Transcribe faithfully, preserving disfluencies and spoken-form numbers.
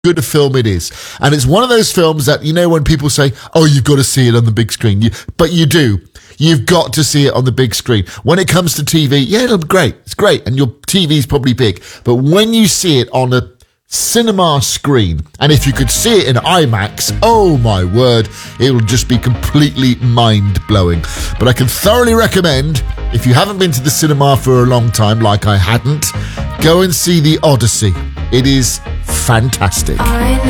good a film it is. And it's one of those films that, you know, when people say, oh, you've got to see it on the big screen. You, but you do. You've got to see it on the big screen. When it comes to T V, yeah, it'll be great. It's great. And your T V's probably big. But when you see it on a cinema screen, and if you could see it in IMAX, oh my word, it will just be completely mind-blowing. But I can thoroughly recommend, if you haven't been to the cinema for a long time, like I hadn't, go and see The Odyssey. It is fantastic. I know.